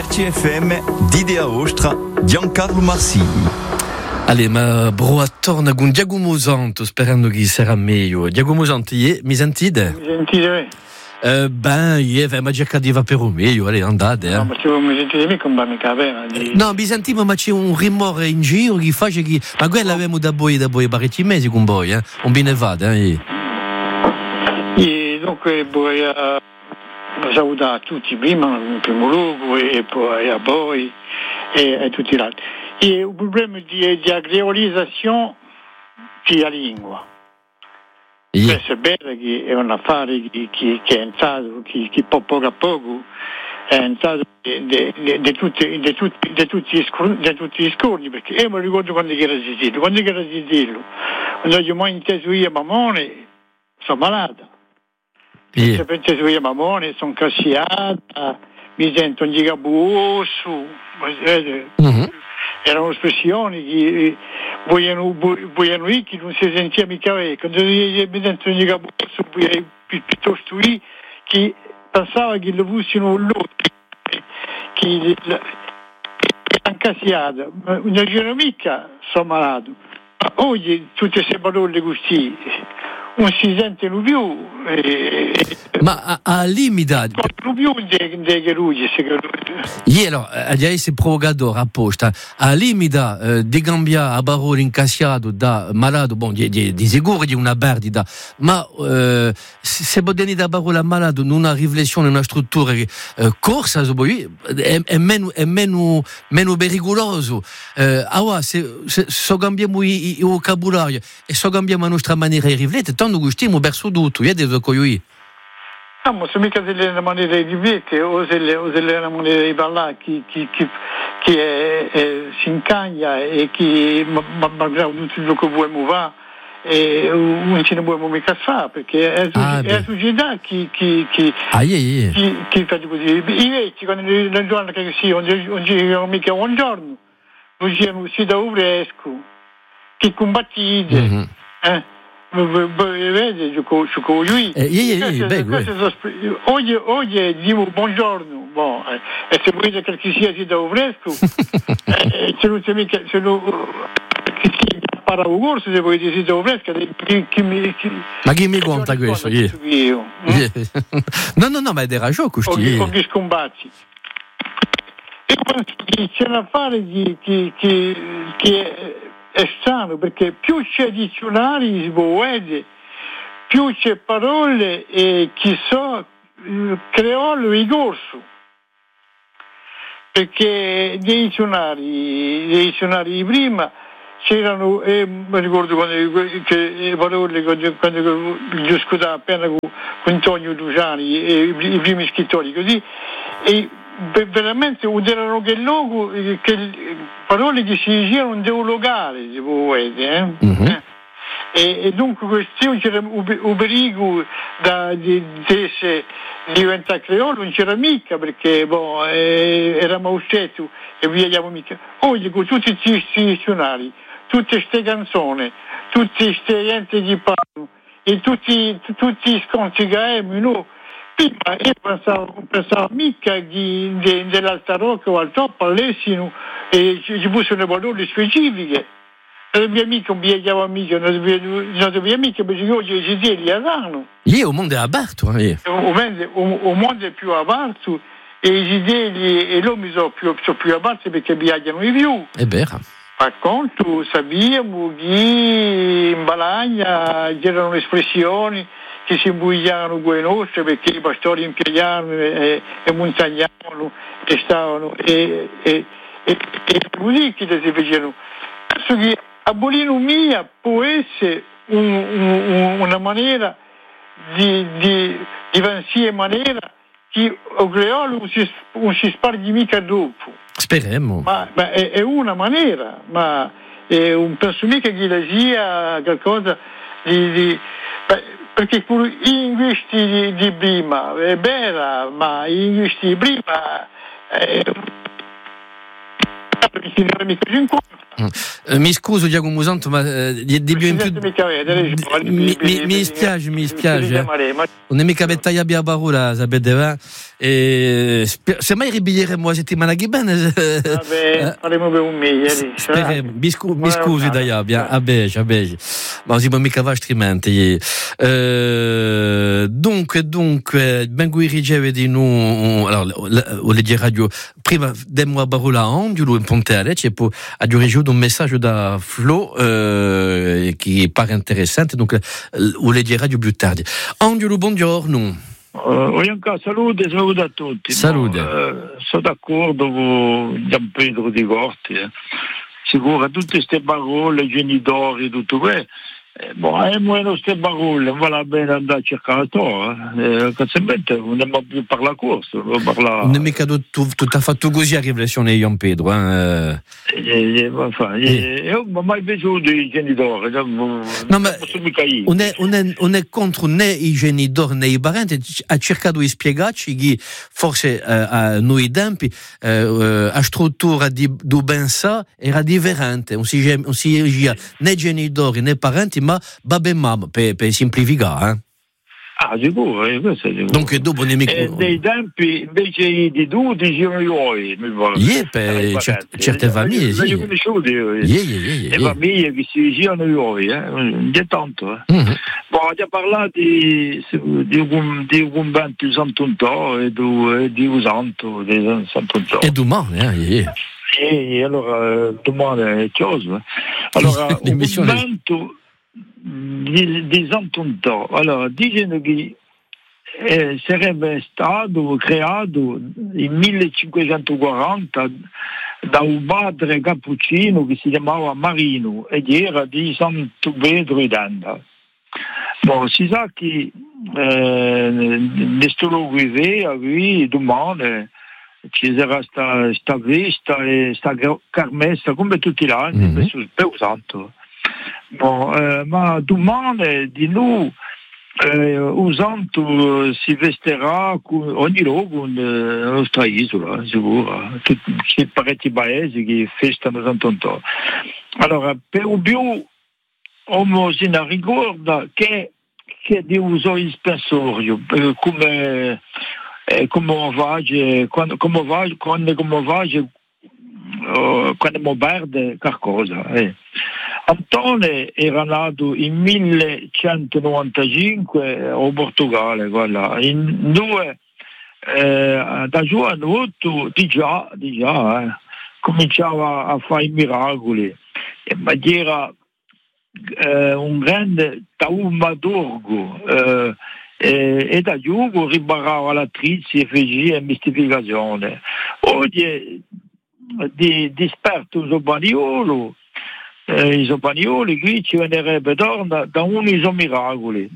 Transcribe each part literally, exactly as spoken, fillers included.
C F M, d'Idea Ostra, Giancarlo Marsini. Allez, ma broa torna con Giacomo Santo, sperando che sarà meglio. Giacomo Santo, mi sentite? Mi sentite? Uh, ben, io ma cercato di va per un meglio, allez, andate. Eh. No, ma se non mi sentite mica non va mica bene. Di... No, mi sentivo, ma c'è un rumore in giro che fa che... Ma quella avevamo da voi, da voi parecchi mesi con voi, eh? Un bene vada, eh? E dunque vorrei uh, salutare tutti prima, in primo luogo, e poi a voi e a tutti gli altri. E il problema di, di agreolizzazione della lingua. Yeah. Questo è bello, che è un affare che, che, che è entrato, che, che poco a poco è entrato di tutti, tutti, tutti gli scorni, perché io mi ricordo quando era Sisillo, quando era Sisillo, quando io mai inteso io mamone, sono malata. Yeah. Se penso io mamone, sono cassiata, mi sento un gigabuoso, Mm-hmm. erano espressioni che vogliono io che non si sentiva mica bene, quando mi sento un gigabuoso, piuttosto io che pensava che lo fossero loro, che erano cassiata, ma non c'era mica, sono malato. Ma oggi tutte queste parole così non si sentono più. Eh, Ma a, a limita... non più dei geruggi, Ieri, agli si provocato apposta, a limita eh, di cambiare a barone incassato da malato, bon, di, di, di sicuro di una perdita, ma eh, se potete da barone malato in una riflessione, una struttura eh, corsa, è, è, meno, è meno, meno pericoloso. Eh, allora, se, se, se cambiamo il vocabolario e se cambiamo la nostra maniera di riflettere, tanto gustiamo verso tutto, io devo cogliere. No, ma se mica se è una maniera di vivere o se è una maniera di parlare che, che, che, che è, è, si incaglia e che malgrado tutto quello che vogliamo fare e non ce ne vogliamo mica fare, perché è, ah, è la società che, che, che, ah, yeah, yeah. che, che fa così. I vecchi quando non giorno che si non dicevano mica buongiorno, non dicevano si da fresco, che combattite, mm-hmm. eh? Vedi, su lui. Oggi, oggi dico buongiorno, bon, eh, e se volete che ci sia si da fresco, eh, se non c'è mica, se non che si impara un corso, se volete si da fresco, chi, chi mi, chi, ma chi mi conta questo? Io, io yeah. No, no, no, ma è del ragione questo. Con gli scombatti. E poi c'è un affare che, che, che, che è strano, perché più c'è dizionari, si può vedere, più c'è parole e chi so creolo e corso, perché dei dizionari dei dizionari di prima c'erano, eh, mi ricordo quando che le parole quando, quando discuteva appena con, con Antonio Luciani e i, i primi scrittori così, e veramente erano che logo, che parole che si dicevano deologare, si può vedere, eh? Mm-hmm. eh? E, e dunque questo c'era un pericolo da di, di diventare creolo, non c'era mica, perché boh, eh, eravamo usciti e viaggiamo mica. Oggi con tutti questi dizionari, tutte queste canzoni, tutte queste gente che parlano e tutti tutti i sconti che abbiamo, no? Prima io pensavo, pensavo mica che de, dell'Alta Rocca o al top all'essino e ci, ci fossero parole specifiche. Non dobbiamo mica un viaggiavo mica, non dobbiamo mica perché oggi si dice a danno. Io un mondo è aperto, eh. Un mondo è più aperto e i idei e l'uomo sono più, sono più aperti perché viaggiano di più. È vero. Per contro sappiamo che in Balagna c'erano espressioni che si imbugliavano con le nostre, perché i pastori impiegavano e, e montagnavano e stavano e, e, e, e così che si facevano. Penso che abolire mia può essere un, un, una maniera di, di, di avanzare maniera che il creolo non si, non si sparghi mica dopo. Speriamo. Ma, ma è, è una maniera, ma è un penso mica che la sia qualcosa di, di perché in questi di, di prima è vera, ma in questi di prima è, perché non è mica in conto. Uh, mi scuso Giacomo Santo, ma uh, di, di più in più mi, mi, mi spiace, mi spiace. Non è mica bettaglia a parola, sapete, va? E se mai ribiglieremo la settimana che bene. Vabbè, faremo per un mese. Speriamo. Mi, scu- mi scusi da Iabia, a bece, a bece. Ma si può mica fare altrimenti. Uh, dunque, dunque, ben qui riceve di noi, allora, o legge radio, prima demo a parola a Angelo in Ponte Alecce e poi ha ricevuto un messaggio da Flo eh, che pare interessante, donc o legge radio più tardi. Angelo, buongiorno. Uh, salute, salute a tutti. Salute. No, uh, sono d'accordo con Gian Pedro Di Corti. Eh. Sicuro, tutte queste parole, genitori, tutto questo. Eh, boh, è meno queste parole, non va bene andare a cercare la eh, Cazzamente non andiamo più per la corsa. Parla... Non è mica tutto, tutto fatto così a riflessione di Gian Pedro. Eh. Eh, eh, eh. Io non ho mai veduto i genitori. Non, no, ma non è, non, è, non è contro né i genitori né i parenti, ha cercato di spiegarci che forse eh, a noi tempi eh, la struttura di Dubensa era differente, non si regia né genitori né parenti ma babbe e mamma per, per semplificare. Eh? Ah, sicuro, eh, questo è sicuro. Dunque dopo ne mi... E nei tempi invece di tu dicevano io, mi pare. Yeah, per certe, certe famiglie, sì. Io conosciuto io. Yeah, yeah, yeah, yeah. Le famiglie che si dicevano io, eh, non è tanto. Eh. Mm-hmm. Poi abbiamo parlato di di un di un convento di Sant'Untò e di di un santo di Sant'Untò. E domani, eh, yeah. E allora domani è chiuso. Allora, un convento di, di Sant'Untò, allora dicono che eh, sarebbe stato creato nel millecinquecentoquaranta da un padre cappuccino che si chiamava Marino ed era di Santo Pedro d'Anda. Bon, si sa che eh, nessuno viveva qui domani ci sarà sta, sta festa e sta carmessa come tutti gli anni, mm-hmm. Per Spero Santo. Bon, eh, ma domani di noi eh, un santo si vesterà con, ogni luogo nella nostra isola, sicuro. Tutti i parecchi paesi che festano Sant'Untò. Allora, per un più uno si ne ricorda che, che di uso il spensorio, come eh, come va, quando come va, quando come va, uh, quando mi perde qualcosa. Eh. Antone era nato nel millecentonovantacinque a Portogallo, guarda, in due eh, da giovanotto di già, di già eh, cominciava a fare i miracoli, ma era eh, un grande taumaturgo eh, eh, e da giugo ribarava l'attrice e faceva mistificazione. Oggi di, di esperto Zobbaniolo, eh, i Zobbanioli qui ci venerebbe da, da uniso miracoli.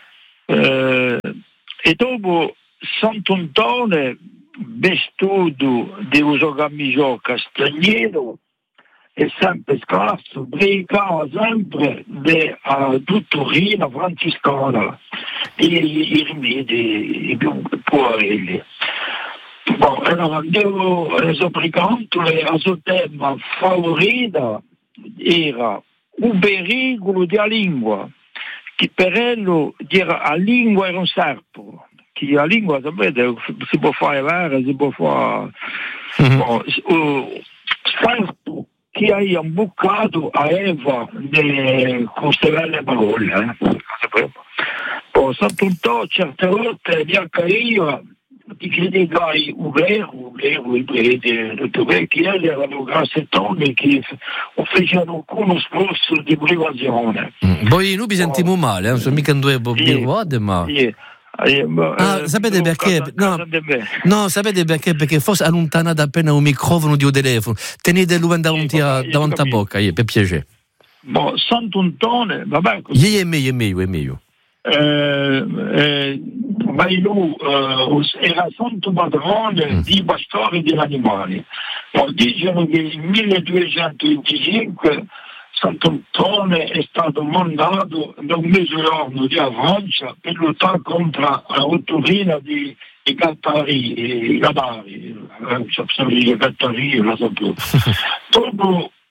Eh, e dopo Sant'Antone, vestuto di uso camicio castagnero, è sempre scarso, predicava sempre de, a dottorina francescana i, i rimedi, i più puerili. Bon, allora andiamo all'esoplicante, a suo tema favorita era un pericolo della lingua, che per lui la lingua era un serpo, che la lingua, sapete, si può fare vera, si può fare... Mm-hmm. Bon, uh, serpo che ha imboccato a Eva con queste belle parole. Eh. Poi Sant'Untò certe volte mi accariva di criticare un vero, un vero, il prete, tutto quello che erano grassettoni che facevano uno sforzo di privazione. Mm. Poi noi vi sentiamo male, non so mica due buone, ma... Yeah. Ah, sapete perché? No, no, sapete perché? Perché forse allontanate appena un microfono di un telefono, tenetelo davanti a, davanti a bocca, yeah, per piacere. Boh, Sant'Antone, vabbè. Così. Yeah, è meglio, è meglio, è meglio. Eh, eh, ma lui eh, era santo padrone mm. di pastori degli animali. Poi dicono che nel milleduecentoventicinque Sant'Antone è stato mandato da un mezzogiorno di Francia per lottare contro la rotturina di, di Gattari, i Gadari, i Gattari, non so più. Dopo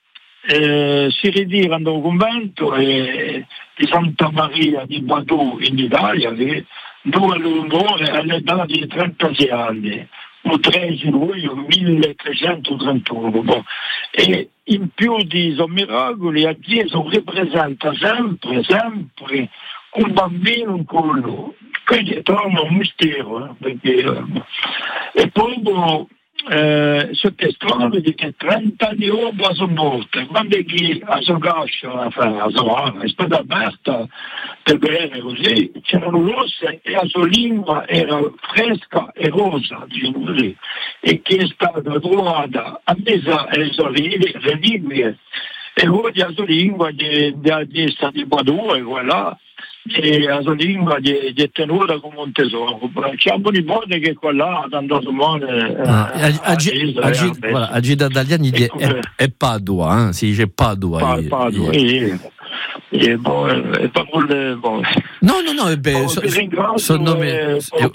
eh, si ritira da un convento e, di Santa Maria di Badù in Italia, che dove lui muore all'età di trentasei anni, il tredici luglio milletrecentotrentuno. E in più di questi miracoli, la Chiesa rappresenta sempre, sempre un bambino in quello. Quindi è un mistero, eh, perché, eh, e poi eh, sotto strano di che trenta anni dopo sono morte, quando chi a sua cascia a sua è stata aperta per bere così, c'erano rosse e la sua lingua era fresca e rosa, diciamo così, e che è stata trovata a mesa alle sue reliquie e ora la sua lingua di essere di Badù, quella e la sua lingua è tenuta come un tesoro. C'è un nipote che è qua là, tanto domani a Gida Dagliani è Padua, eh? Si dice Padua. Padua, e poi parole no no no è bello son nome.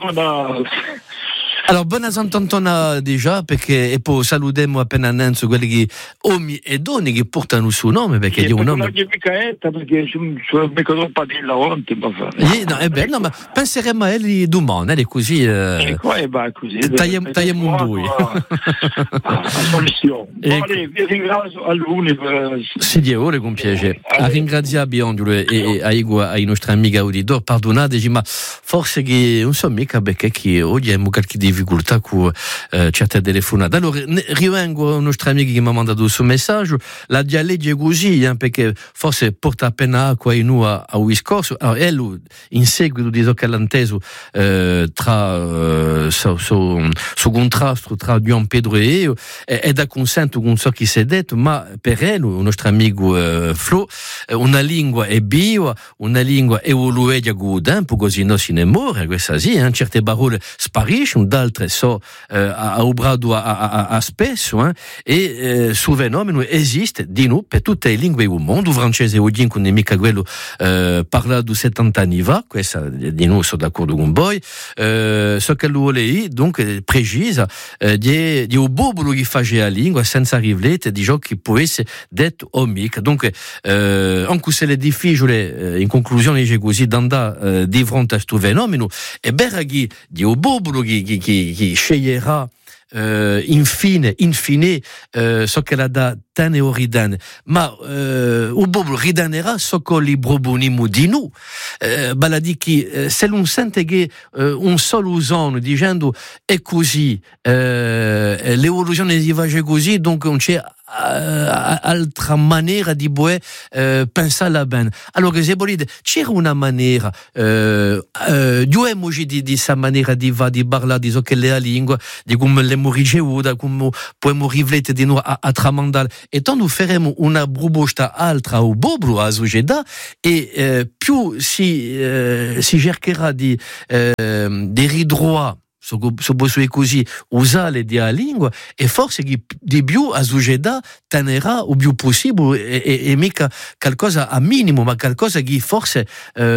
Allora, buona Sant'Antona déjà, perché e poi salutiamo appena annuncio quelli che uomini e donne che portano il suo nome, perché sì, di un nome. Non è mica perché sono mica padilla onti, ma fa. No, è bello, no, ma penseremo a lei domani, è così. Eh, e qua è così. Tagliamo un due. La soluzione. Vale, vi ringrazio a lui per. Sì, Dio, ore con piacere. A ringraziare Biondolo e a Igua, ai nostri amici auditori, pardonateci, ma forse che non so mica perché che oggi abbiamo qualche difficoltà con eh, certe telefonate. Allora, rivengo a nostri amici che mi hanno mandato questo messaggio, la dialegge è così, eh, perché forse porta appena acqua in noi a, a Wiscorso. Allora, e lui, in seguito di ciò che l'ha inteso eh, tra eh, su, su, su contrasto tra Gian Pedro e io, è, è da consento con ciò che si è detto, ma per lui, il nostro amico eh, Flo, una lingua è bio, una lingua evolue di tempo, così non si ne muore, questo sì, eh, certe parole spariscono, altre so eh, a obrato a, a, a spesso eh, e eh, su fenomeno esiste di noi per tutte le lingue del mondo. Il francese oggi non è mica quello eh, parlato settanta anni fa, questa di noi sono d'accordo con voi, eh, so che lui lei donc precisa eh, di, di un bobolo che fa la lingua senza rivlette di ciò che può essere detto o mica, donc eh, anche se è difficile eh, in conclusione dice così d'andare eh, di fronte a questo fenomeno è vero che di un bobolo che Chi, chi, chi sceglierà uh, infine, infine uh, so che la da tane o ridane, ma uh, o boblo ridanerà so che li broboniamo di noi. Uh, baladi che uh, se non sente che uh, un solo usono dicendo è così, uh, l'evoluzione si fa così, donc non c'è Uh, altra maniera di poter uh, pensarla bene. Allora, se volete, c'era una maniera, uh, uh, due emoji di questa maniera di va di parlare di so che è la lingua, di come l'abbiamo ricevuta, come possiamo riflettere di noi a, a tramandare. E tanto faremo una proposta altra o boblo a società e uh, più si, uh, si cercherà di, uh, di ridroare se posso così usare la lingua e forse di più a società tenerà il più possibile e, e, e mica qualcosa a minimo, ma qualcosa che forse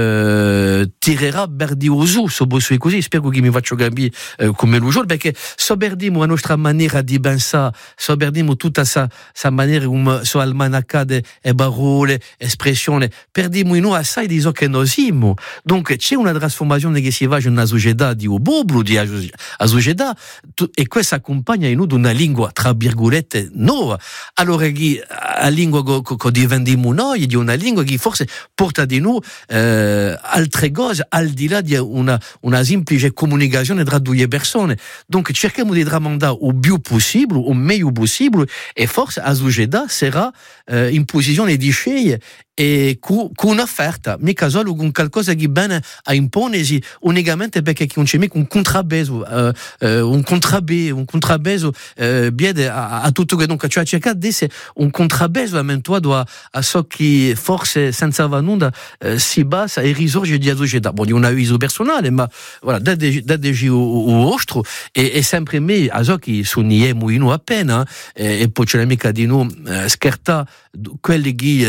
eh, tirerà per di uso, se posso così. Spero che mi faccio capire eh, come lo giorno, perché se perdiamo la nostra maniera di pensare, se perdiamo tutta questa maniera come so almanacate e parole, espressioni, perdiamo in noi assai di ciò che noi siamo. Donc c'è una trasformazione che si fa in una società di un boblo, di a società e questo accompagna in noi una lingua tra virgolette nuova. Allora che la lingua che diventiamo noi di una lingua che forse porta di noi eh, altre cose al di là di una, una semplice comunicazione tra due persone. Donc cerchiamo di tramandare il più possibile, il meglio possibile e forse la società sarà eh, in posizione di scegliere e con un'offerta, mica solo con qualcosa che bene a imponersi unicamente perché non c'è mica un contrabbeso, uh, uh, un contrabbe, un contrabbeso uh, biede a, a tutto che donc cioè cercare di essere un contrabbeso ammentuato a, a ciò che forse senza vanunda uh, si basa e risorge di società. Bon, di un avviso personale, ma voilà, da degi o ostro e, e sempre me a ciò che sogniamo in noi appena e, e poi c'è mica di noi uh, scherta quelli che uh,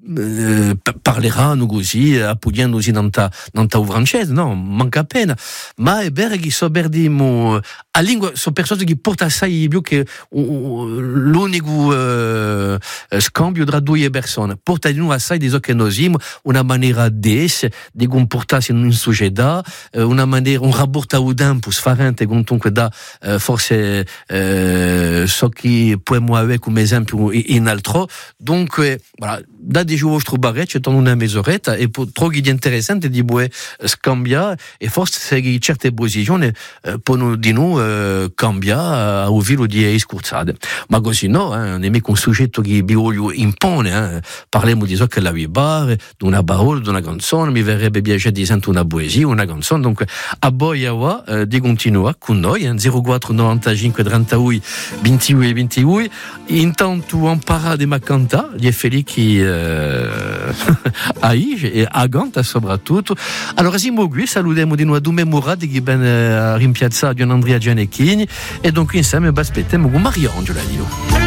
eh, parleranno così, appoggiandosi dans ta, dans ta francese, no, manca appena. Ma è vero che so perdimo, a lingua, sono persone che porta assai più che l'unico uh, scambio tra due persone. Porta di noi assai di so che noi siamo, una maniera d'essere, di comportarsi in una società, una maniera, un rapporto al tempo sfarente, comunque da uh, forse uh, so che possiamo avere come esempio in altro. Dunque, voilà, da di giù vostro barretto, c'è una mezz'oretta e trovi di interessante di puoi scambiare e forse se certe posizioni eh, possono di noi eh, cambiare a filo di scurzate. Ma così no, eh, non è mica un soggetto che vi voglio impone, eh. Parliamo di ciò che la vi pare, di una parola, di una canzone, mi verrebbe piacere di sentire una poesia, una canzone, dunque a voi eh, di continuare con noi, in zero quattro novantacinque trentadue ventidue ventidue, intanto imparare a cantare, gli felici eh, a Ige e a Ganta soprattutto. Allora siamo qui, salutiamo di nuovo Dume Murad che ben eh, rimpiazzato di Andrea Gianecchini e dunque insieme aspettiamo con Maria Angela di noi.